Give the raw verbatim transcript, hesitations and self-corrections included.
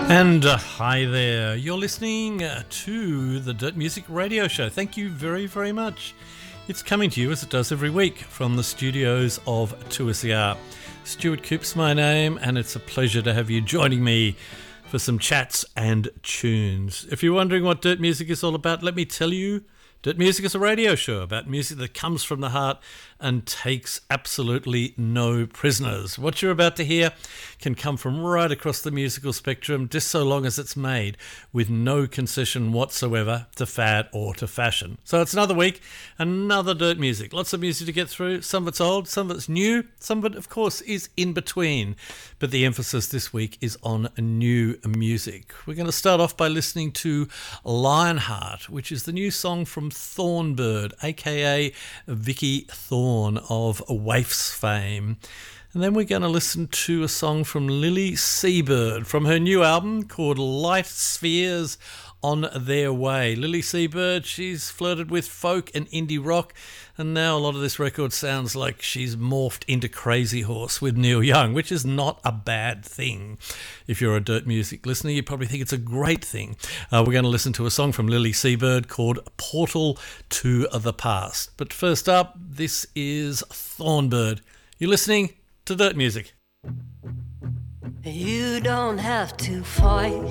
And uh, hi there, you're listening uh, to the Dirt Music Radio Show. Thank you very, very much. It's coming to you as it does every week from the studios of two S E R. Stuart Coop's my name, and it's a pleasure to have you joining me for some chats and tunes. If you're wondering what Dirt Music is all about, let me tell you, Dirt Music is a radio show about music that comes from the heart and takes absolutely no prisoners. What you're about to hear can come from right across the musical spectrum, just so long as it's made with no concession whatsoever to fad or to fashion. So it's another week, another Dirt Music. Lots of music to get through. Some of it's old, some of it's new, some of it, of course, is in between. But the emphasis this week is on new music. We're going to start off by listening to Lionheart, which is the new song from Thornbird, aka Vicky Thorn of Waifs fame. And then we're going to listen to a song from Lily Seabird from her new album called Light Spheres on Their Way. Lily Seabird, she's flirted with folk and indie rock, and now a lot of this record sounds like she's morphed into Crazy Horse with Neil Young, which is not a bad thing. If you're a Dirt Music listener, you probably think it's a great thing. Uh, we're going to listen to a song from Lily Seabird called Portal to the Past. But first up, this is Thornbird. You're listening to Dirt Music. You don't have to fight